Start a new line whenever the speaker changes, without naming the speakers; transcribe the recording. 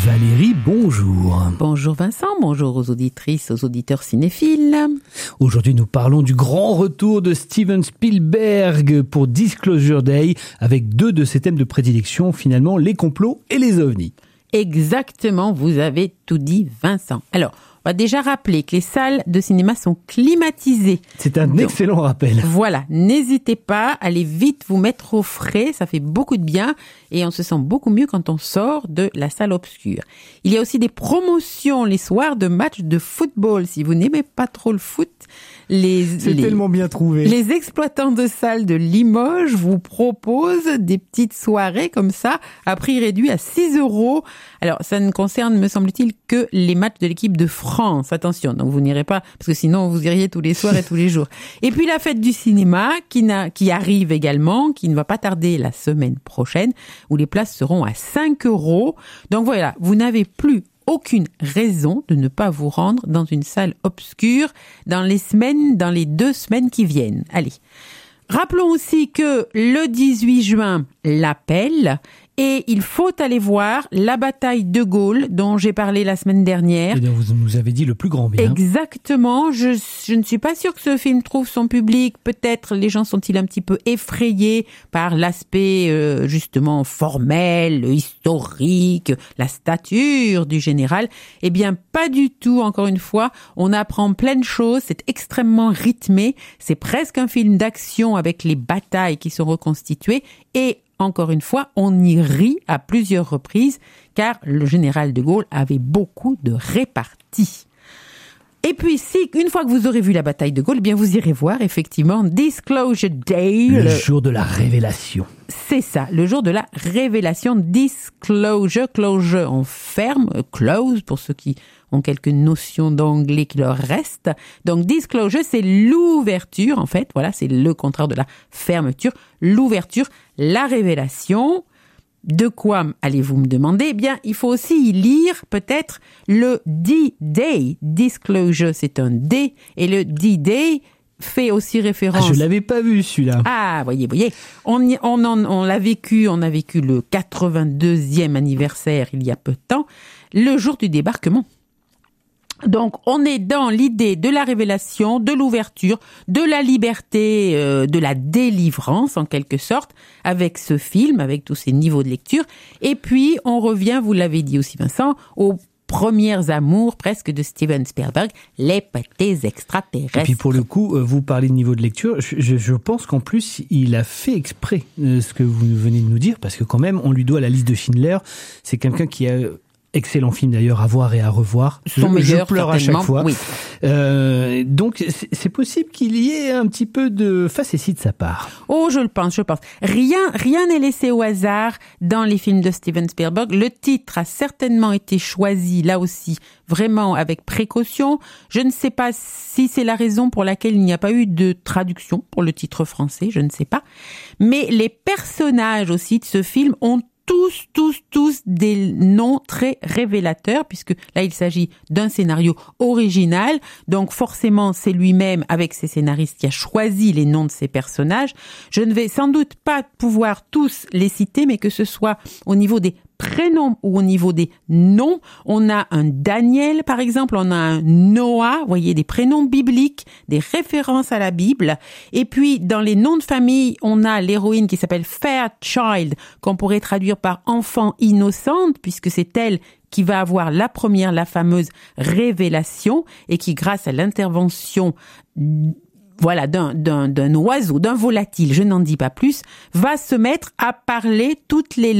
Valérie, bonjour.
Bonjour Vincent, bonjour aux auditrices, aux auditeurs cinéphiles.
Aujourd'hui, nous parlons du grand retour de Steven Spielberg pour Disclosure Day, avec deux de ses thèmes de prédilection, finalement, les complots et les ovnis.
Exactement, vous avez tout dit Vincent. Alors, on va déjà rappeler que les salles de cinéma sont climatisées.
C'est un excellent rappel.
Voilà, n'hésitez pas, allez vite vous mettre au frais, ça fait beaucoup de bien et on se sent beaucoup mieux quand on sort de la salle obscure. Il y a aussi des promotions les soirs de matchs de football. Si vous n'aimez pas trop le foot,
tellement bien trouvé.
Les exploitants de salles de Limoges vous proposent des petites soirées comme ça à prix réduit à 6 €. Alors, ça ne concerne, me semble-t-il, que les matchs de l'équipe de France. Attention, donc vous n'irez pas, parce que sinon vous iriez tous les soirs et tous les jours. Et puis la fête du cinéma qui arrive également, qui ne va pas tarder la semaine prochaine, où les places seront à 5 €. Donc voilà, vous n'avez plus aucune raison de ne pas vous rendre dans une salle obscure dans les 2 semaines qui viennent. Allez. Rappelons aussi que le 18 juin, l'appel, et il faut aller voir la bataille de Gaulle dont j'ai parlé la semaine dernière.
Et dont vous nous avez dit le plus grand bien.
Exactement. Je ne suis pas sûre que ce film trouve son public. Peut-être les gens sont-ils un petit peu effrayés par l'aspect justement formel, historique, la stature du général. Eh bien, pas du tout. Encore une fois, on apprend plein de choses. C'est extrêmement rythmé. C'est presque un film d'action avec les batailles qui sont reconstituées et encore une fois, on y rit à plusieurs reprises, car le général de Gaulle avait beaucoup de réparties. Et puis, une fois que vous aurez vu la bataille de Gaulle, eh bien, vous irez voir, effectivement, Disclosure Day.
Le jour de la révélation.
C'est ça, le jour de la révélation. Disclosure, closure, on ferme, close, pour ceux qui ont quelques notions d'anglais qui leur restent. Donc, disclosure, c'est l'ouverture, en fait. Voilà, c'est le contraire de la fermeture. L'ouverture, la révélation. De quoi allez-vous me demander ? Eh bien, il faut aussi y lire peut-être le D-Day. Disclosure, c'est un D. Et le D-Day fait aussi référence...
Ah, je l'avais pas vu, celui-là.
Ah, voyez. On l'a vécu, on a vécu le 82e anniversaire il y a peu de temps, le jour du débarquement. Donc, on est dans l'idée de la révélation, de l'ouverture, de la liberté, de la délivrance, en quelque sorte, avec ce film, avec tous ces niveaux de lecture. Et puis, on revient, vous l'avez dit aussi Vincent, aux premières amours presque de Steven Spielberg, les petits extraterrestres.
Et puis pour le coup, vous parlez de niveau de lecture, je pense qu'en plus, il a fait exprès ce que vous venez de nous dire, parce que quand même, on lui doit la liste de Schindler. C'est quelqu'un qui a... Excellent film d'ailleurs, à voir et à revoir.
Je
pleure à chaque fois.
Oui.
Donc c'est possible qu'il y ait un petit peu de facétie de sa part.
Oh, je le pense. Rien n'est laissé au hasard dans les films de Steven Spielberg. Le titre a certainement été choisi, là aussi, vraiment avec précaution. Je ne sais pas si c'est la raison pour laquelle il n'y a pas eu de traduction pour le titre français, je ne sais pas. Mais les personnages aussi de ce film ont tous des noms très révélateurs, puisque là il s'agit d'un scénario original, donc forcément c'est lui-même avec ses scénaristes qui a choisi les noms de ses personnages. Je ne vais sans doute pas pouvoir tous les citer, mais que ce soit au niveau des prénoms ou au niveau des noms, on a un Daniel par exemple, on a un Noah, vous voyez, des prénoms bibliques, des références à la Bible. Et puis dans les noms de famille, on a l'héroïne qui s'appelle Fairchild, qu'on pourrait traduire par enfant innocente, puisque c'est elle qui va avoir la fameuse révélation, et qui, grâce à l'intervention d'un oiseau, d'un volatile, je n'en dis pas plus, va se mettre à parler toutes les